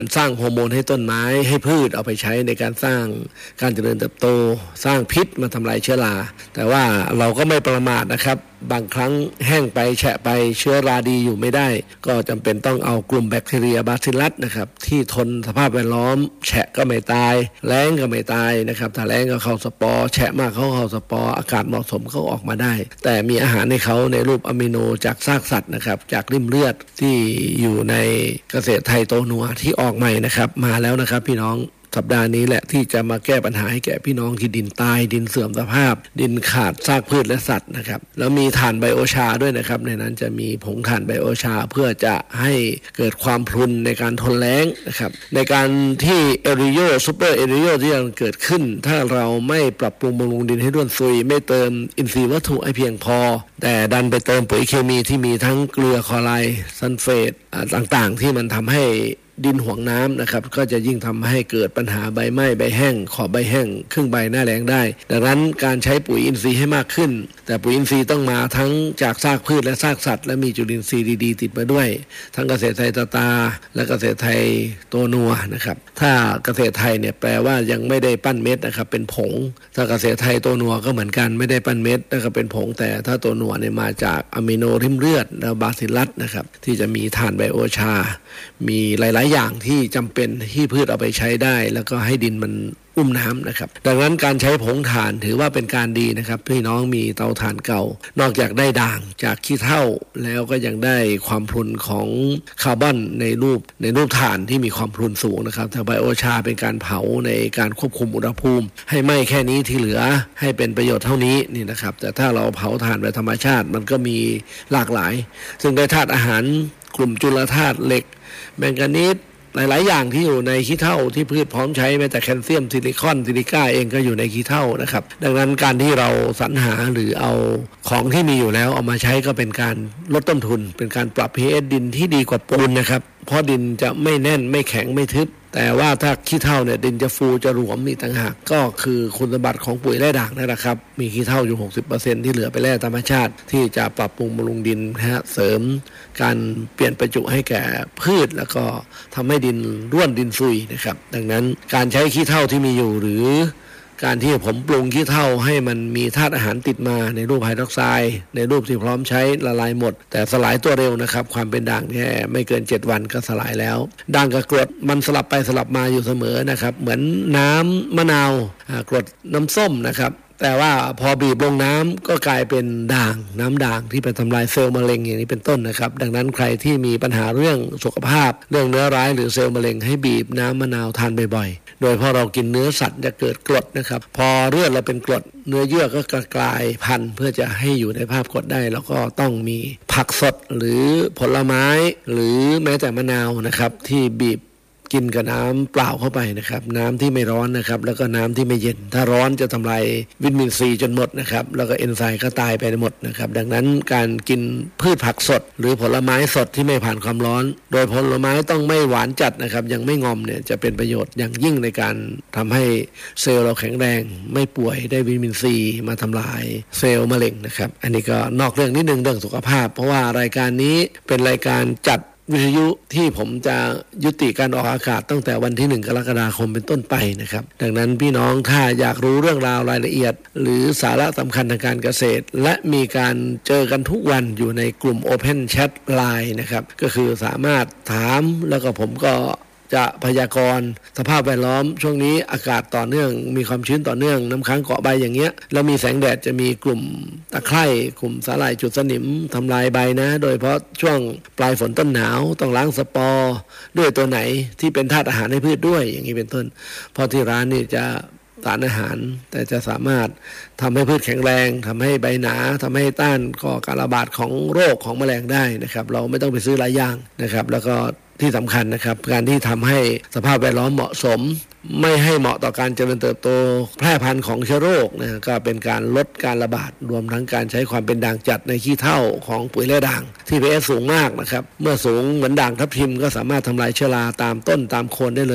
สร้างฮอร์โมนให้ต้นไม้ให้พืชเอาไปใช้ในการสร้างการเจริญเติบโตสร้างพิษมาทำลายเชื้อราแต่ว่าเราก็ไม่ประมาทนะครับบางครั้งแห้งไปแฉะไปเชื้อราดีอยู่ไม่ได้ก็จำเป็นต้องเอากลุ่มแบคทีเรียบาซิลลัสนะครับที่ทนสภาพแวดล้อมแฉะก็ไม่ตายแล้งก็ไม่ตายนะครับถ้าแล้งก็เข้าสปอร์แฉะมากเข้าสปอร์อากาศเหมาะสมเขาออกมาได้แต่มีอาหารในเขาในรูปอะมิโนจากซากสัตว์นะครับจากริ่มเลือดที่อยู่ในเกษตรไทยโตนัวที่ออกใหม่นะครับมาแล้วนะครับพี่น้องสัปดาห์นี้แหละที่จะมาแก้ปัญหาให้แก่พี่น้องที่ดินตายดินเสื่อมสภาพดินขาดซากพืชและสัตว์นะครับแล้วมีถ่านไบโอชาด้วยนะครับในนั้นจะมีผงถ่านไบโอชาเพื่อจะให้เกิดความพรุนในการทนแล้งนะครับในการที่เอริโยซูเปอร์เอริโยที่ยังเกิดขึ้นถ้าเราไม่ปรับปรุงบำรุงดินให้ร่วนซุยไม่เติมอินทรีย์วัตถุให้เพียงพอแต่ดันไปเติมปุ๋ยเคมีที่มีทั้งเกลือคลอไรด์ซัลเฟตต่างๆที่มันทำให้ดินห่วงน้ำนะครับก็จะยิ่งทำให้เกิดปัญหาใบไหม้ใบแห้งขอบใบแห้งครึ่งใบหน้าแล้งได้ดังนั้นการใช้ปุ๋ยอินทรีย์ให้มากขึ้นแต่ปุ๋ยอินทรีย์ต้องมาทั้งจากซากพืชและซากสัตว์และมีจุลินทรีย์ดีๆติดมาด้วยทั้งเกษตรไทยตาและเกษตรไทยโตนัวนะครับถ้าเกษตรไทยเนี่ยแปลว่ายังไม่ได้ปั้นเม็ดนะครับเป็นผงถ้าเกษตรไทยโตนัวก็เหมือนกันไม่ได้ปั้นเม็ดแล้วก็เป็นผงแต่ถ้าโตนัวเนี่ยมาจากอะมิโนริ่มเลือดและบาซิลลัสนะครับที่จะมีถ่านไบโอชามีหลายๆอย่างที่จำเป็นที่พืชเอาไปใช้ได้แล้วก็ให้ดินมันอุ้มน้ำนะครับดังนั้นการใช้ผงถ่านถือว่าเป็นการดีนะครับพี่น้องมีเตาถ่านเก่านอกจากได้ด่างจากขี้เถ้าแล้วก็ยังได้ความพรุนของคาร์บอนในรูปถ่านที่มีความพรุนสูงนะครับแต่ไบโอชาเป็นการเผาในการควบคุมอุณหภูมิให้ไหม้แค่นี้ที่เหลือให้เป็นประโยชน์เท่านี้นี่นะครับแต่ถ้าเราเผาถ่านแบบธรรมชาติมันก็มีหลากหลายซึ่งได้ธาตุอาหารกลุ่มจุลธาตุเหล็กแมงกานีสหลายๆอย่างที่อยู่ในขี้เถ้าที่พืชพร้อมใช้แม้แต่แคลเซียมซิลิคอนซิลิก้าเองก็อยู่ในขี้เถ้านะครับดังนั้นการที่เราสรรหาหรือเอาของที่มีอยู่แล้วเอามาใช้ก็เป็นการลดต้นทุนเป็นการปรับ pH ดินที่ดีกว่าปูนนะครับเพราะดินจะไม่แน่นไม่แข็งไม่ทึบแต่ว่าถ้าขี้เถ้าเนี่ยดินจะฟูจะหลวมอีกต่างหากก็คือคุณสมบัติของปุ๋ยแร่ด่างนั่นแหละครับมีขี้เถ้าอยู่ 60% ที่เหลือไปแร่ธรรมชาติที่จะปรับปรุงบำรุงดินเสริมการเปลี่ยนประจุให้แก่พืชแล้วก็ทำให้ดินร่วนดินซุยนะครับดังนั้นการใช้ขี้เถ้าที่มีอยู่หรือการที่ผมปรุงขี้เถ้าให้มันมีธาตุอาหารติดมาในรูปไฮดรอกไซด์ในรูปที่พร้อมใช้ละลายหมดแต่สลายตัวเร็วนะครับความเป็นด่างแค่ไม่เกิน7วันก็สลายแล้วด่างกับกรดมันสลับไปสลับมาอยู่เสมอนะครับเหมือนน้ำมะนาวกรดน้ำส้มนะครับแต่ว่าพอบีบลงน้ำก็กลายเป็นด่างน้ำด่างที่ไปทำลายเซลล์มะเร็งอย่างนี้เป็นต้นนะครับดังนั้นใครที่มีปัญหาเรื่องสุขภาพเรื่องเนื้อร้ายหรือเซลล์มะเร็งให้บีบน้ำมะนาวทานบ่อยๆโดยพอเรากินเนื้อสัตว์จะเกิดกรดนะครับพอเลือดเราเป็นกรดเนื้อเยื่อก็กลายพันธุ์เพื่อจะให้อยู่ในภาพกรดได้แล้วก็ต้องมีผักสดหรือผลไม้หรือแม้แต่มะนาวนะครับที่บีบกินกับน้ำเปล่าเข้าไปนะครับน้ำที่ไม่ร้อนนะครับแล้วก็น้ำที่ไม่เย็นถ้าร้อนจะทำลายวิตามินซีจนหมดนะครับแล้วก็เอนไซม์ก็ตายไปหมดนะครับดังนั้นการกินพืชผักสดหรือผลไม้สดที่ไม่ผ่านความร้อนโดยผลไม้ต้องไม่หวานจัดนะครับยังไม่งอมเนี่ยจะเป็นประโยชน์อย่างยิ่งในการทำให้เซลล์เราแข็งแรงไม่ป่วยได้วิตามินซีมาทำลายเซลล์มะเร็งนะครับอันนี้ก็นอกเรื่องนิดนึงเรื่องสุขภาพเพราะว่ารายการนี้เป็นรายการจัดวิทยุที่ผมจะยุติการออกอากาศตั้งแต่วันที่1 กรกฎาคมเป็นต้นไปนะครับดังนั้นพี่น้องถ้าอยากรู้เรื่องราวรายละเอียดหรือสาระสำคัญทางการเกษตรและมีการเจอกันทุกวันอยู่ในกลุ่ม Open Chat Line นะครับก็คือสามารถถามแล้วก็ผมก็จะพยากรณ์สภาพแวดล้อมช่วงนี้อากาศต่อเนื่องมีความชื้นต่อเนื่องน้ำค้างเกาะใบอย่างเงี้ยแล้วมีแสงแดดจะมีกลุ่มตะไคร่กลุ่มสาหร่ายจุดสนิมทำลายใบนะโดยเฉพาะช่วงปลายฝนต้นหนาวต้องล้างสปอร์ด้วยตัวไหนที่เป็นธาตุอาหารให้พืชด้วยอย่างนี้เป็นต้นเพราะที่ร้านนี่จะสารอาหารแต่จะสามารถทำให้พืชแข็งแรงทำให้ใบหนาทำให้ต้านก่อการระบาดของโรคของแมลงได้นะครับเราไม่ต้องไปซื้อหลายอย่างนะครับแล้วก็ที่สำคัญนะครับการที่ทำให้สภาพแวดล้อมเหมาะสมไม่ให้เหมาะต่อการเจริญเติบโตแพร่พันธุ์ของเชื้อโรคนะก็เป็นการลดการระบาดรวมทั้งการใช้ความเป็นด่างจัดในขี้เถ้าของปุ๋ยแร่ด่างที่ pH สูงมากนะครับเมื่อสูงเหมือนด่างทับทิมก็สามารถทำลายเชื้อราตามต้นตามโคนได้เลย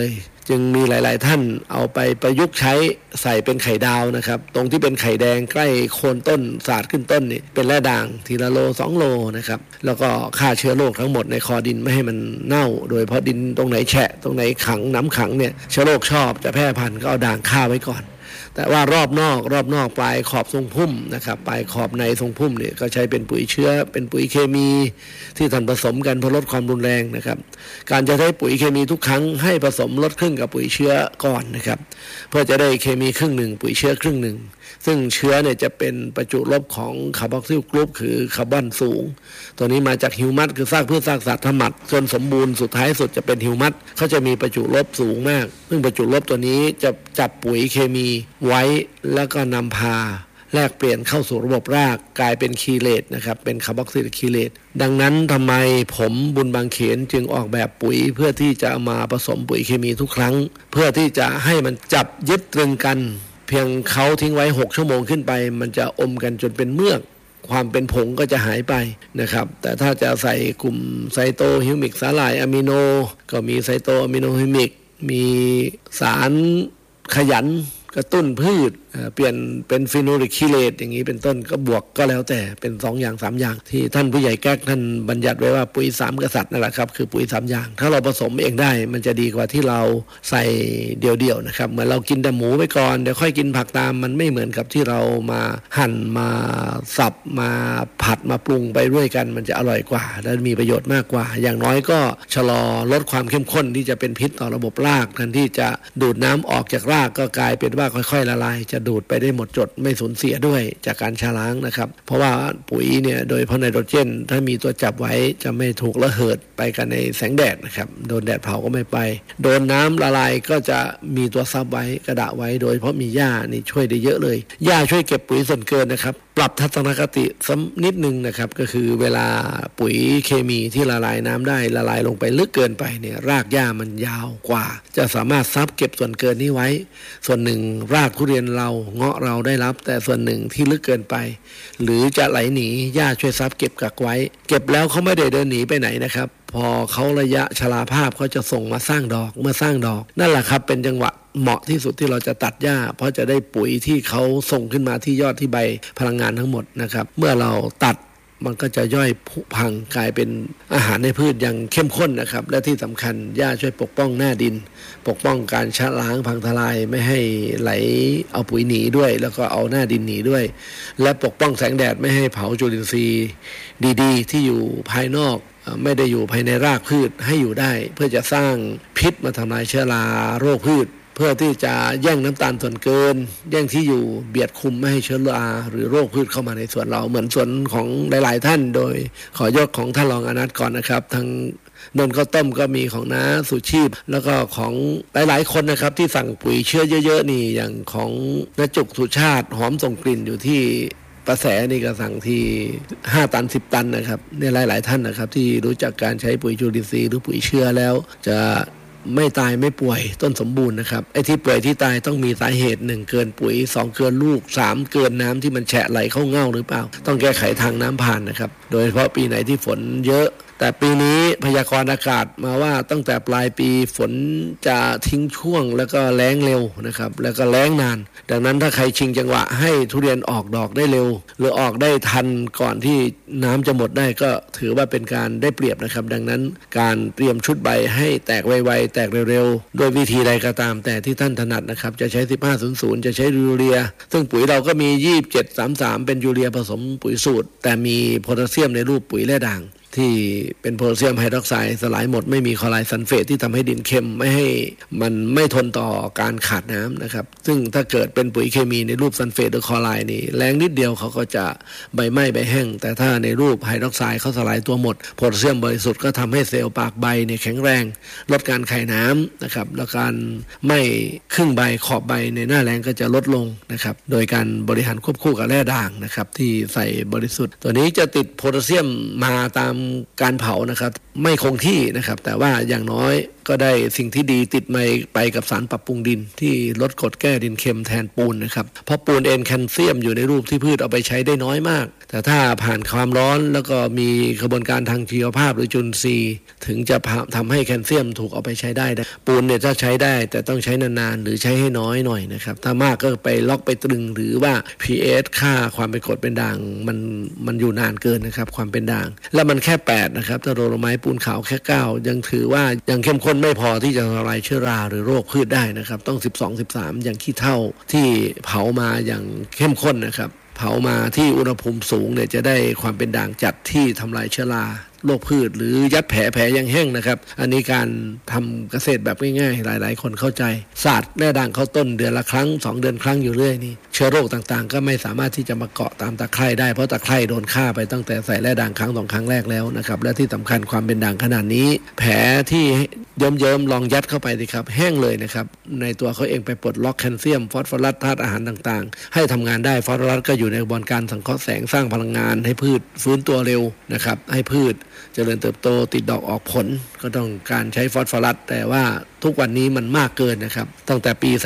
จึงมีหลายๆท่านเอาไปประยุกต์ใช้ใส่เป็นไข่ดาวนะครับตรงที่เป็นไข่แดงใกล้โคนต้นสาดขึ้นต้นนี่เป็นแร่ด่างทีละโล2 โลนะครับแล้วก็ฆ่าเชื้อโรคทั้งหมดในคอดินไม่ให้มันเน่าโดยเพราะดินตรงไหนแฉะตรงไหนขังน้ำขังเนี่ยเชื้อโรคชอบจะแพร่พันธุ์ก็เอาด่างฆ่าไว้ก่อนแต่ว่ารอบนอกปลายขอบทรงพุ่มนะครับปลายขอบในทรงพุ่มเนี่ยก็ใช้เป็นปุ๋ยเชื้อเป็นปุ๋ยเคมีที่ท่านผสมกันเพื่อลดความรุนแรงนะครับการจะใช้ปุ๋ยเคมีทุกครั้งให้ผสมลดครึ่งกับปุ๋ยเชื้อก่อนนะครับเพื่อจะได้เคมีครึ่งหนึ่งปุ๋ยเชื้อครึ่งหนึ่งซึ่งเชื้อเนี่ยจะเป็นประจุลบของคาร์บอกซิลกรุ๊ปคือคาร์บอนสูงตัวนี้มาจากฮิวมัสคือซากพืชซากสัตว์ธมัดจนสมบูรณ์สุดท้ายสุดจะเป็นฮิวมัสเขาจะมีประจุลบสูงมากซึ่งประจุลบตัวนี้จะจับปุ๋ยเคมีไว้แล้วก็นำพาแลกเปลี่ยนเข้าสู่ระบบรากกลายเป็นคีเลตนะครับเป็นคาร์บอกซิลคีเลตดังนั้นทำไมผมบุญบางเขนจึงออกแบบปุ๋ยเพื่อที่จะมาผสมปุ๋ยเคมีทุกครั้งเพื่อที่จะให้มันจับยึดตรึงกันเพียงเขาทิ้งไว้6 ชั่วโมงขึ้นไปมันจะอมกันจนเป็นเมือกความเป็นผงก็จะหายไปนะครับแต่ถ้าจะใส่กลุ่มไซโตฮิวมิกสาหร่ายอะมิโนก็มีไซโตอะมิโนฮิวมิกมีสารขยันกระตุ้นพืชเปลี่ยนเป็นฟีโนลิกคีเลตอย่างนี้เป็นต้นก็บวกก็แล้วแต่เป็น2 อย่าง 3 อย่างที่ท่านผู้ใหญ่แก๊กท่านบัญญัติไว้ว่าปุ๋ย3 กษัตริย์นั่นแหละครับคือปุ๋ย3 อย่างถ้าเราผสมเองได้มันจะดีกว่าที่เราใส่เดี่ยวๆนะครับเหมือนเรากินแต่หมูไปก่อนเดี๋ยวค่อยกินผักตามมันไม่เหมือนกับที่เรามาหั่นมาสับมาผัดมาปรุงไปด้วยกันมันจะอร่อยกว่าและมีประโยชน์มากกว่าอย่างน้อยก็ชะลอลดความเข้มข้นที่จะเป็นพิษต่อระบบรากแทนที่จะดูดน้ำออกจากรากก็กลายเป็นว่าค่อยๆละลายจะดูดไปได้หมดจดไม่สูญเสียด้วยจากการชะล้างนะครับเพราะว่าปุ๋ยเนี่ยโดยเพราะไนโตรเจนถ้ามีตัวจับไว้จะไม่ถูกระเหิดไปกันในแสงแดดนะครับโดนแดดเผาก็ไม่ไปโดนน้ำละลายก็จะมีตัวซับไว้กระดาษไว้โดยเพราะมีหญ้านี่ช่วยได้เยอะเลยหญ้าช่วยเก็บปุ๋ยส่วนเกินนะครับปรับทัศนคติสักนิดนึงนะครับก็คือเวลาปุ๋ยเคมีที่ละลายน้ำได้ละลายลงไปลึกเกินไปเนี่ยรากหญ้ามันยาวกว่าจะสามารถซับเก็บส่วนเกินนี้ไว้ส่วนหนึ่งรากทุเรียนเราเงาะเราได้รับแต่ส่วนหนึ่งที่ลึกเกินไปหรือจะไหลหนีหญ้าช่วยซับเก็บกักไว้เก็บแล้วเขาไม่ได้เดินหนีไปไหนนะครับพอเขาระยะชราภาพเขาจะส่งมาสร้างดอกเมื่อสร้างดอกนั่นแหละครับเป็นจังหวะเหมาะที่สุดที่เราจะตัดหญ้าเพราะจะได้ปุ๋ยที่เขาส่งขึ้นมาที่ยอดที่ใบพลังงานทั้งหมดนะครับเมื่อเราตัดมันก็จะย่อยผุพังกลายเป็นอาหารในพืชอย่างเข้มข้นนะครับและที่สำคัญหญ้าช่วยปกป้องหน้าดินปกป้องการชะล้างพังทลายไม่ให้ไหลเอาปุ๋ยหนีด้วยแล้วก็เอาหน้าดินหนีด้วยและปกป้องแสงแดดไม่ให้เผาจุลินทรีย์ดีๆที่อยู่ภายนอกไม่ได้อยู่ภายในรากพืชให้อยู่ได้เพื่อจะสร้างพิษมาทำลายเชื้อราโรคพืชเพื่อที่จะแย่งน้ำตาลส่วนเกินแย่งที่อยู่เบียดคุมไม่ให้เชื้อราหรือโรคพืชเข้ามาในสวนเราเหมือนสวนของหลายๆท่านโดยขอยกของท่านรองอนัทก่อนนะครับทางนนข้าวต้มก็มีของน้าสุชีพแล้วก็ของหลายๆคนนะครับที่สั่งปุ๋ยเชื้อเยอะๆนี่อย่างของณจุกสุชาติหอมส่งกลิ่นอยู่ที่ประแสนี่ก็สั่งที่5 ตัน 10 ตันนะครับเนี่ยหลายๆท่านนะครับที่รู้จักการใช้ปุ๋ยจุลินทรีย์หรือปุ๋ยเชื้อแล้วจะไม่ตายไม่ป่วยต้นสมบูรณ์นะครับไอ้ที่ป่วยที่ตายต้องมีสาเหตุ1เกินปุ๋ย2เกินลูก3เกินน้ำที่มันแฉะไหลเข้าเง่าหรือเปล่าต้องแก้ไขทางน้ำผ่านนะครับโดยเฉพาะปีไหนที่ฝนเยอะแต่ปีนี้พยากรณ์อากาศมาว่าตั้งแต่ปลายปีฝนจะทิ้งช่วงแล้วก็แล้งเร็วนะครับแล้วก็แล้งนานดังนั้นถ้าใครชิงจังหวะให้ทุเรียนออกดอกได้เร็วหรือออกได้ทันก่อนที่น้ำจะหมดได้ก็ถือว่าเป็นการได้เปรียบนะครับดังนั้นการเตรียมชุดใบให้แตกไวๆแตกเร็วๆโดยวิธีใดก็ตามแต่ที่ท่านถนัดนะครับจะใช้1500จะใช้ยูเรียซึ่งปุ๋ยเราก็มี2733เป็นยูเรียผสมปุ๋ยสูตรแต่มีโพแทสเซียมในรูปปุ๋ยแร่ด่างที่เป็นโพแทสเซียมไฮดรอกไซด์สลายหมดไม่มีคลอไรด์ซัลเฟตที่ทำให้ดินเค็มไม่ให้มันไม่ทนต่อการขาดน้ำนะครับซึ่งถ้าเกิดเป็นปุ๋ยเคมีในรูปซัลเฟตหรือคลอไรด์นี่แรงนิดเดียวเขาก็จะใบไหม้ใบแห้งแต่ถ้าในรูปไฮดรอกไซด์เขาสลายตัวหมดโพแทสเซียมบริสุทธิ์ก็ทำให้เซลล์ปากใบเนี่ยแข็งแรงลดการคายน้ำนะครับแล้วการไหม้ครึ่งใบขอบใบในหน้าแล้งก็จะลดลงนะครับโดยการบริหารควบคู่กับแร่ด่างนะครับที่ใส่บริสุทธิ์ตัวนี้จะติดโพแทสเซียมมาตามการเผานะครับไม่คงที่นะครับแต่ว่าอย่างน้อยก็ได้สิ่งที่ดีติดมาไปกับสารปรับปรุงดินที่ลดกรดแก้ดินเค็มแทนปูนนะครับเพราะปูนแคลเซียมอยู่ในรูปที่พืชเอาไปใช้ได้น้อยมากแต่ถ้าผ่านความร้อนแล้วก็มีกระบวนการทางชีวภาพหรือจุลินทรีย์ถึงจะทำให้แคลเซียมถูกเอาไปใช้ได้ปูนเนี่ยถ้าใช้ได้แต่ต้องใช้นานๆหรือใช้ให้น้อยหน่อยนะครับถ้ามากก็ไปล็อกไปตรึงหรือว่า pH ค่าความเป็นกรดเป็นด่างมันอยู่นานเกินนะครับความเป็นด่างแล้วมันแค่8นะครับถ้าโดโลไมต์ปูนขาวแค่9ยังถือว่ายังเข้มข้นไม่พอที่จะทำลายเชื้อราหรือโรคพืชได้นะครับต้อง12-13อย่างขี้เถ้าที่เผามาอย่างเข้มข้นนะครับเผามาที่อุณหภูมิสูงเนี่ยจะได้ความเป็นด่างจัดที่ทำลายเชื้อราโรคพืชหรือยัดแผลยังแห้งนะครับอันนี้การทำเกษตรแบบง่ายๆหลายๆคนเข้าใจศาสตร์แร่ด่างเข้าต้นเดือนละครั้ง2เดือนครั้งอยู่เรื่อยนี่เชื้อโรคต่างๆก็ไม่สามารถที่จะมาเกาะตามตะไคร่ได้เพราะตะไคร่โดนฆ่าไปตั้งแต่ใส่แร่ด่างครั้ง2ครั้งแรกแล้วนะครับและที่สำคัญความเป็นด่างขนาดนี้แผลที่เยิ้มๆลองยัดเข้าไปสิครับแห้งเลยนะครับในตัวเขาเองไปปลดล็อกแคลเซียมฟอสฟอรัสธาตุอาหารต่างๆให้ทำงานได้ฟอสฟอรัสก็อยู่ในกระบวนการสังเคราะห์แสงสร้างพลังงานให้พืชฟื้นตัวเร็วนะครับให้พืชเจริญเติบโตติดดอกออกผลก็ต้องการใช้ฟอสฟอรัสแต่ว่าทุกวันนี้มันมากเกินนะครับตั้งแต่ปี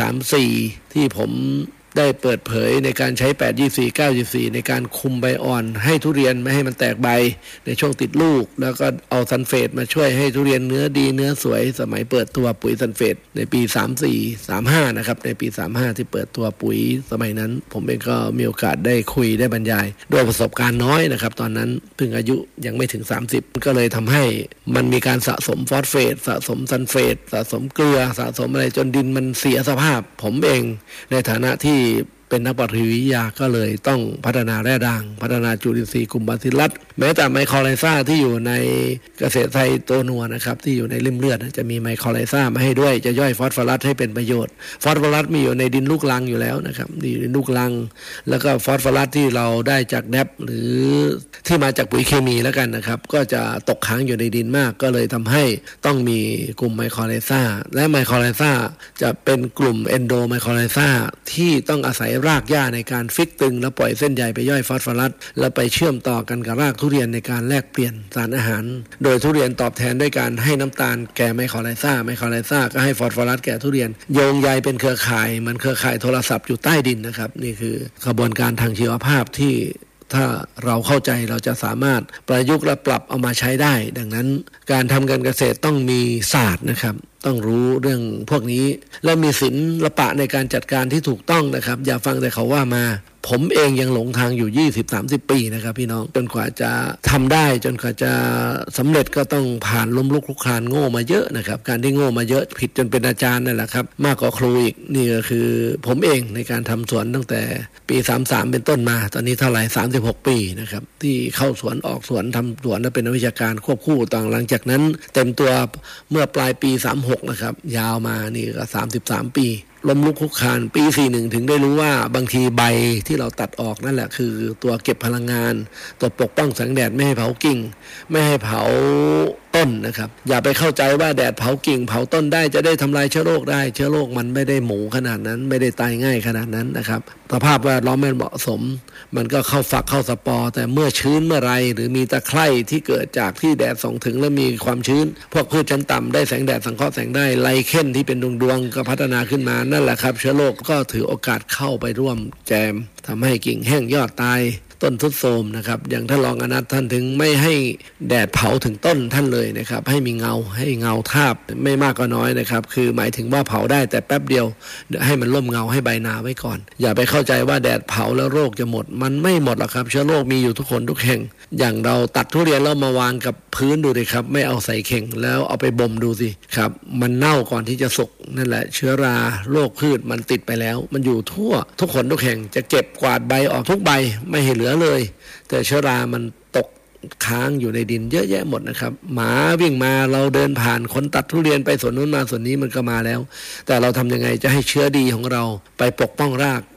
34ที่ผมได้เปิดเผยในการใช้824 924ในการคุมใบอ่อนให้ทุเรียนไม่ให้มันแตกใบในช่วงติดลูกแล้วก็เอาซัลเฟตมาช่วยให้ทุเรียนเนื้อดีเนื้อสวยสมัยเปิดตัวปุ๋ยซัลเฟตในปี34 35นะครับในปี35ที่เปิดตัวปุ๋ยสมัยนั้นผมเองก็มีโอกาสได้คุยได้บรรยายด้วยประสบการณ์น้อยนะครับตอนนั้นเพิ่งอายุยังไม่ถึง30ก็เลยทำให้มันมีการสะสมฟอสเฟตสะสมซัลเฟตสะสมเกลือสะสมอะไรจนดินมันเสียสภาพผมเองในฐานะที่เป็นนักปฏิวิทยาก็เลยต้องพัฒนาแร่ด่างพัฒนาจุลินทรีย์กลุ่มบาซิลลัสแม้แต่ไมโครไลซ่าที่อยู่ในเกษตรไทยตัวนัวนะครับที่อยู่ในริ่มเลือดจะมีไมโครไลซ่ามาให้ด้วยจะย่อยฟอสฟอรัสให้เป็นประโยชน์ฟอสฟอรัสมีอยู่ในดินลูกรังอยู่แล้วนะครับอยู่ในลูกรังแล้วก็ฟอสฟอรัสที่เราได้จากแดปหรือที่มาจากปุ๋ยเคมีแล้วกันนะครับก็จะตกค้างอยู่ในดินมากก็เลยทำให้ต้องมีกลุ่มไมโครไลซ่าและไมโครไลซ่าจะเป็นกลุ่มเอนโดไมโครไลซ่าที่ต้องอาศัยรากหญ้าในการฟิกตึงแล้วปล่อยเส้นใยไปย่อยฟอสฟอรัสแล้วไปเชื่อมต่อกันกับรากทุเรียนในการแลกเปลี่ยนสารอาหารโดยทุเรียนตอบแทนด้วยการให้น้ำตาลแก่ไมโครไลซ่าก็ให้ฟอสฟอรัสแก่ทุเรียนโยงใยเป็นเครือข่ายมันเครือข่ายโทรศัพท์อยู่ใต้ดินนะครับนี่คือกระบวนการทางชีวภาพที่ถ้าเราเข้าใจเราจะสามารถประยุกต์และปรับเอามาใช้ได้ดังนั้นการทำการเกษตรต้องมีศาสตร์นะครับต้องรู้เรื่องพวกนี้และมีศิลปะในการจัดการที่ถูกต้องนะครับอย่าฟังแต่เขาว่ามาผมเองยังหลงทางอยู่ 20-30 ปีนะครับพี่น้องจนกว่าจะทำได้จนกว่าจะสำเร็จก็ต้องผ่านล้มลุกคลุกคลานโง่มาเยอะนะครับการที่โง่มาเยอะผิดจนเป็นอาจารย์นั่นแหละครับมากกว่าครูอีกนี่ก็คือผมเองในการทำสวนตั้งแต่ปี33เป็นต้นมาตอนนี้เท่าไหร่36ปีนะครับที่เข้าสวนออกสวนทำสวนและเป็นนักวิชาการควบคู่ต่างหลังจากนั้นเต็มตัวเมื่อปลายปี36นะครับยาวมานี่ก็33ปีล้มลุกคลุกคลานปี41ถึงได้รู้ว่าบางทีใบที่เราตัดออกนั่นแหละคือตัวเก็บพลังงานตัวปกป้องแสงแดดไม่ให้เผากิ่งไม่ให้เผาต้นนะครับอย่าไปเข้าใจว่าแดดเผากิ่งเผาต้นได้จะได้ทำลายเชื้อโรคได้เชื้อโรคมันไม่ได้หมูขนาดนั้นไม่ได้ตายง่ายขนาดนั้นนะครับสภาพแวดล้อมไม่เหมาะสมมันก็เข้าฝักเข้าสปอร์แต่เมื่อชื้นเมื่อไรหรือมีตะไคร่ที่เกิดจากที่แดดส่องถึงแล้วมีความชื้นพวกพืชชั้นต่ำได้แสงแดดสังเคราะห์แสงได้ไลเคนที่เป็นดวงๆก็พัฒนาขึ้นมานั่นแหละครับเชื้อโรคก็ถือโอกาสเข้าไปร่วมแจมทำให้กิ่งแห้งยอดตายต้นทรุดโทรมนะครับอย่างท่านรองอนันต์ท่านถึงไม่ให้แดดเผาถึงต้นท่านเลยนะครับให้มีเงาทาบไม่มากก็น้อยนะครับคือหมายถึงว่าเผาได้แต่แป๊บเดียวให้มันร่มเงาให้ใบนาไว้ก่อนอย่าไปเข้าใจว่าแดดเผาแล้วโรคจะหมดมันไม่หมดหรอกครับเชื้อโรคมีอยู่ทุกคนทุกแห่งอย่างเราตัดทุเรียนแล้วมาวางกับพื้นดูดิครับไม่เอาใส่เข่งแล้วเอาไปบ่มดูสิครับมันเน่าก่อนที่จะสุกนั่นแหละเชื้อราโรคพืชมันติดไปแล้วมันอยู่ทั่วทุกคนทุกแห่งจะเก็บกวาดใบออกทุกใบไม่ให้เหลือเลยแต่เชื้อรามันตกค้างอยู่ในดินเยอะแยะหมดนะครับหมาวิ่งมาเราเดินผ่านคนตัดทุเรียนไปสวนนู้นมาสวนนี้มันก็มาแล้วแต่เราทำยังไงจะให้เชื้อดีของเราไปปกป้องราก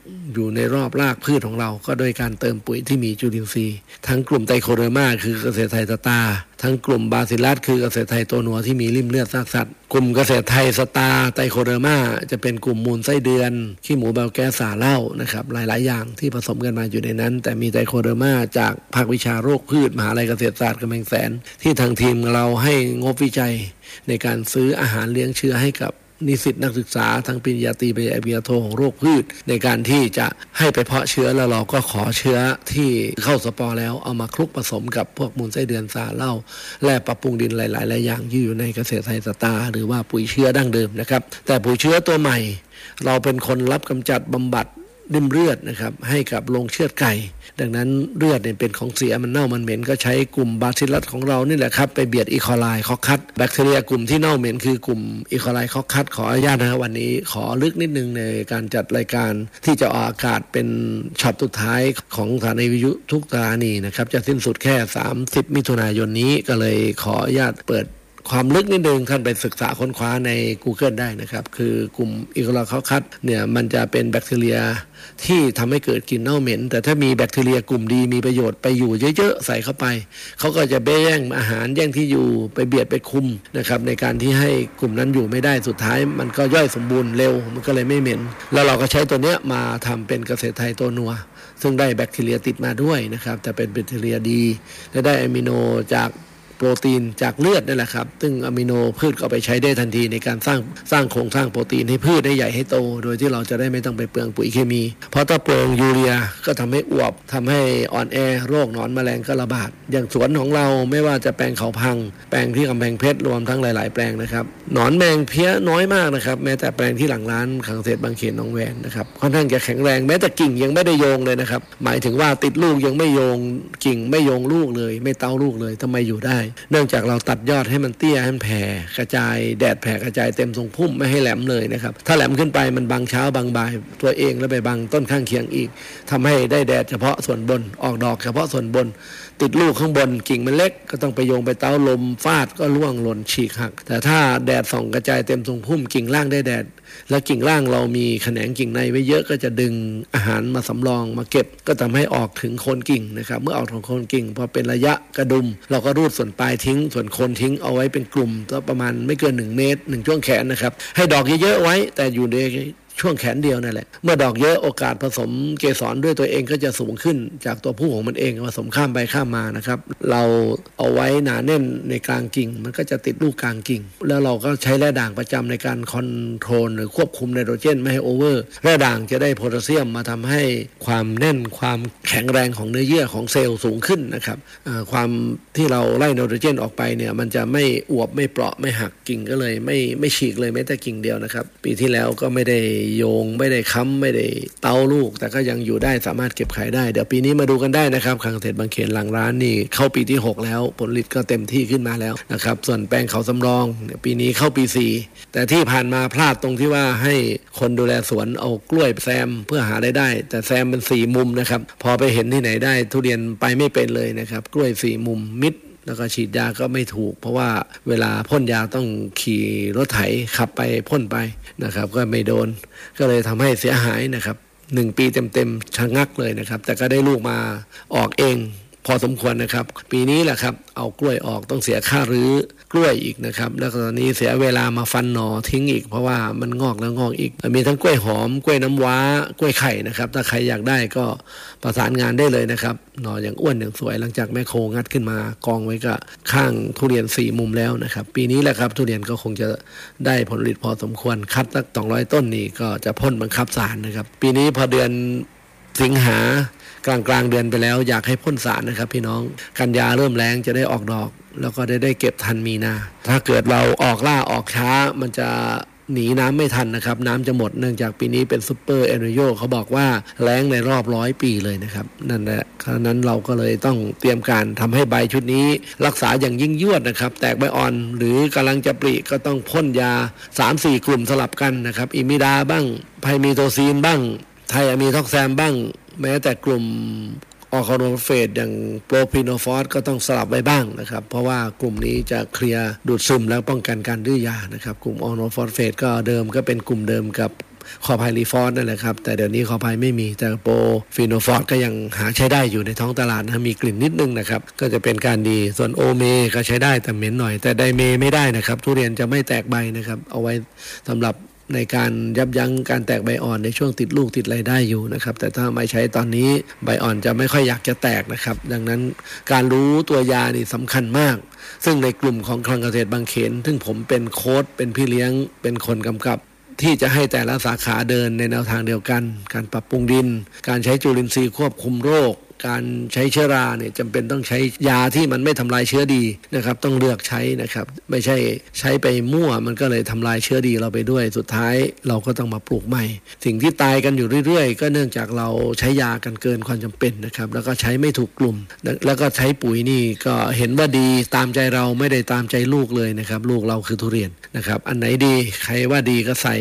อยู่ในรอบรากพืชของเราก็โดยการเติมปุ๋ยที่มีจุลินทรีย์ทั้งกลุ่มไตโคเดอร์มาคือเกษตรไทยสตาร์ทั้งกลุ่มบาซิลัสคือเกษตรไทยตัวหนัวที่มีริ่มเลือดซากสัตว์กลุ่มเกษตรไทยสตาร์ไตโคเดอร์มาจะเป็นกลุ่มมูลไส้เดือนขี้หมูแบลแก๊สสาเหล้านะครับหลายๆอย่างที่ผสมกันมาอยู่ในนั้นแต่มีไตโคเดอร์มาจากภาควิชาโรคพืชมหาวิทยาลัยเกษตรศาสตร์กำแพงแสนที่ทางทีมเราให้งบวิจัยในการซื้ออาหารเลี้ยงเชื้อให้กับนิสิตนักศึกษาทั้งปริญญาตรีปริญญาโทของโรคพืชในการที่จะให้ไปเพาะเชื้อแล้วเราก็ขอเชื้อที่เข้าสปอร์แล้วเอามาคลุกผสมกับพวกมูลไส้เดือนสาเหล้าและปรับปรุงดินหลายๆอย่างที่อยู่ในเกษตรไทยสตาร์หรือว่าปุ๋ยเชื้อดั้งเดิมนะครับแต่ปุ๋ยเชื้อตัวใหม่เราเป็นคนรับกำจัดบำบัดริ่มเลือดนะครับให้กับโรงเชือดไก่ดังนั้นเลือดเนี่ยเป็นของเสียมันเน่ามันเหม็นก็ใช้กลุ่มบาซิลัสของเรานี่แหละครับไปเบียดอีโคไลคอคัสแบคทีเรียกลุ่มที่เน่าเหม็นคือกลุ่มอีโคไลคอคัสขออนุญาตนะครับวันนี้ขอลึกนิดนึงในการจัดรายการที่จะออกอากาศเป็นช็อตสุดท้ายของสถานีวิทยุทุกสถานีนะครับจะสิ้นสุดแค่30มิถุนายนนี้ก็เลยขออนุญาตเปิดความลึกนิดนึงท่านไปศึกษาค้นคว้าใน Google ได้นะครับคือกลุ่มอีโคไลคอคัสเนี่ยมันจะเป็นแบคทีเรียที่ทำให้เกิดกลิ่นเน่าเหม็นแต่ถ้ามีแบคทีเรียกลุ่มดีมีประโยชน์ไปอยู่เยอะๆใส่เข้าไปเขาก็จะแย่งอาหารแย่งที่อยู่ไปเบียดไปคุมนะครับในการที่ให้กลุ่มนั้นอยู่ไม่ได้สุดท้ายมันก็ย่อยสมบูรณ์เร็วมันก็เลยไม่เหม็นแล้วเราก็ใช้ตัวเนี้ยมาทำเป็นเกษตรไทยตัวนัวซึ่งได้แบคทีเรียติดมาด้วยนะครับแต่เป็นแบคทีเรียดีและได้อะมิโนจากโปรตีนจากเลือดนั่นแหละครับซึ่งอะมิโนพืชก็ไปใช้ได้ทันทีในการสร้างโครงสร้างโปรตีนให้พืชได้ใหญ่ให้โตโดยที่เราจะได้ไม่ต้องไปเปลืองปุ๋ยเคมีเพราะถ้าเปลืองยูเรียก็ทำให้อวบทำให้อ่อนแอโรคหนอนแมลงก็ระบาดอย่างสวนของเราไม่ว่าจะแปลงเขาพังแปลงที่กำแพงเพชรรวมทั้งหลายๆแปลงนะครับหนอนแมงเพี้ยน้อยมากนะครับแม้แต่แปลงที่หลังร้านขังเศษบางเขนหนองแวงนะครับค่อนข้างจะแข็งแรงแม้แต่กิ่งยังไม่ได้โยงเลยนะครับหมายถึงว่าติดลูกยังไม่โยงกิ่งไม่โยงลูกเลยไม่เต้าลูกเลยทำไมอยู่ได้เนื่องจากเราตัดยอดให้มันเตี้ยให้มันแผ่กระจายแดดแผ่กระจายเต็มทรงพุ่มไม่ให้แหลมเลยนะครับถ้าแหลมขึ้นไปมันบังเช้าบังบ่ายตัวเองแล้วไปบังต้นข้างเคียงอีกทำให้ได้แดดเฉพาะส่วนบนออกดอกเฉพาะส่วนบนติดลูกข้างบนกิ่งมันเล็กก็ต้องไปโยงไปเต้าลมฟาดก็ร่วงหล่นฉีกหักแต่ถ้าแดดส่องกระจายเต็มทรงพุ่มกิ่งล่างได้แดดแล้วกิ่งล่างเรามีแขนงกิ่งในไว้เยอะก็จะดึงอาหารมาสำรองมาเก็บก็ทำให้ออกถึงโคนกิ่งนะครับเมื่อออกถึงโคนกิ่งพอเป็นระยะกระดุมเราก็รูดส่วนปลายทิ้งส่วนโคนทิ้งเอาไว้เป็นกลุ่มก็ประมาณไม่เกิน1 เมตร1ช่วงแขนนะครับให้ดอกเยอะๆไว้แต่อยู่ในช่วงแขนเดียวนั่นแหละเมื่อดอกเยอะโอกาสผสมเกสรด้วยตัวเองก็จะสูงขึ้นจากตัวผู้ของมันเองผสมข้ามไปข้ามมานะครับเราเอาไว้หนาแน่นในกลางกิ่งมันก็จะติดลูกกลางกิ่งแล้วเราก็ใช้แร่ด่างประจำในการคอนโทรลหรือควบคุมไนโตรเจนไม่ให้โอเวอร์แร่ด่างจะได้โพแทสเซียมมาทำให้ความแน่นความแข็งแรงของเนื้อเยื่อของเซลล์สูงขึ้นนะครับความที่เราไล่ไนโตรเจนออกไปเนี่ยมันจะไม่อวบไม่เปราะไม่หักกิ่งก็เลยไม่ฉีกเลยแม้แต่กิ่งเดียวนะครับปีที่แล้วก็ไม่ได้โยงไม่ได้ค้ำไม่ได้เตาลูกแต่ก็ยังอยู่ได้สามารถเก็บขายได้เดี๋ยวปีนี้มาดูกันได้นะครับขังเศษบางเขนหลังร้านนี่เข้าปีที่6แล้วผลผลิตก็เต็มที่ขึ้นมาแล้วนะครับส่วนแปลงเขาสำรองปีนี้เข้าปี4แต่ที่ผ่านมาพลาดตรงที่ว่าให้คนดูแลสวนเอากล้วยแซมเพื่อหารายได้แต่แซมเป็น4 มุมนะครับพอไปเห็นที่ไหนได้ทุเรียนไปไม่เป็นเลยนะครับกล้วย4 มุมมิดแล้วก็ฉีดยาก็ไม่ถูกเพราะว่าเวลาพ่นยาต้องขี่รถไถขับไปพ่นไปนะครับก็ไม่โดนก็เลยทำให้เสียหายนะครับ1 ปีเต็มๆชะงักเลยนะครับแต่ก็ได้ลูกมาออกเองพอสมควรนะครับปีนี้แหละครับเอากล้วยออกต้องเสียค่ารื้อกล้วยอีกนะครับแล้วตอนนี้เสียเวลามาฟันหน่อทิ้งอีกเพราะว่ามันงอกแล้วงอกอีกมีทั้งกล้วยหอมกล้วยน้ำว้ากล้วยไข่นะครับถ้าใครอยากได้ก็ประสานงานได้เลยนะครับหน่ออย่างอ้วนอย่างสวยหลังจากแม่โคงัดขึ้นมากองไว้กับข้างทุเรียน4 มุมแล้วนะครับปีนี้แหละครับทุเรียนก็คงจะได้ผลผลิตพอสมควรคัดสัก200 ต้นนี่ก็จะพ่นบังคับสารนะครับปีนี้พอเดือนสิงหากลางเดือนไปแล้วอยากให้พ่นสารนะครับพี่น้องกันยาเริ่มแรงจะได้ออกดอกแล้วก็ได้เก็บทันมีนาถ้าเกิดเราออกล่าออกช้ามันจะหนีน้ำไม่ทันนะครับน้ำจะหมดเนื่องจากปีนี้เป็นซุปเปอร์เอลนิโญเขาบอกว่าแล้งในรอบ100 ปีเลยนะครับนั่นแหละฉะนั้นเราก็เลยต้องเตรียมการทำให้ใบชุดนี้รักษาอย่างยิ่งยวดนะครับแตกใบอ่อนหรือกำลังจะปริก็ต้องพ่นยา 3-4 กลุ่มสลับกันนะครับอิมิดาบ้างไพมีโทซีนบ้างไทอะมีท็อกแซมบ้างแม้แต่กลุ่มออร์แกโนเฟตอย่างโปรพิโนฟอสก็ต้องสลับไว้บ้างนะครับเพราะว่ากลุ่มนี้จะเคลียร์ดูดซึมแล้วป้องกันการดื้อยานะครับกลุ่มออร์แกโนฟอสเฟตก็เดิมก็เป็นกลุ่มเดิมกับคอไพลีฟอสนั่นแหละครับแต่เดี๋ยวนี้คอไพไม่มีแต่โปรฟีโนฟอสก็ยังหาใช้ได้อยู่ในท้องตลาดนะมีกลิ่นนิดนึงนะครับก็จะเป็นการดีส่วนโอเมก็ใช้ได้แต่เหม็นหน่อยแต่ไดเมไม่ได้นะครับทุเรียนจะไม่แตกใบนะครับเอาไว้สำหรับในการยับยั้งการแตกใบอ่อนในช่วงติดลูกติดอะไรได้อยู่นะครับแต่ถ้าไม่ใช้ตอนนี้ใบอ่อนจะไม่ค่อยอยากจะแตกนะครับดังนั้นการรู้ตัวยานี่สำคัญมากซึ่งในกลุ่มของคลังเกษตรบางเขนซึ่งผมเป็นโค้ชเป็นพี่เลี้ยงเป็นคนกำกับที่จะให้แต่ละสาขาเดินในแนวทางเดียวกันการปรับปรุงดินการใช้จุลินทรีย์ควบคุมโรคการใช้เชื้อราเนี่ยจำเป็นต้องใช้ยาที่มันไม่ทำลายเชื้อดีนะครับต้องเลือกใช้นะครับไม่ใช่ใช้ไปมั่วมันก็เลยทำลายเชื้อดีเราไปด้วยสุดท้ายเราก็ต้องมาปลูกใหม่สิ่งที่ตายกันอยู่เรื่อยๆก็เนื่องจากเราใช้ยากันเกินความจำเป็นนะครับแล้วก็ใช้ไม่ถูกกลุ่มแล้วก็ใช้ปุ๋ยนี่ก็เห็นว่าดีตามใจเราไม่ได้ตามใจลูกเลยนะครับลูกเราคือทุเรียนนะครับอันไหนดีใครว่าดีก็ใส่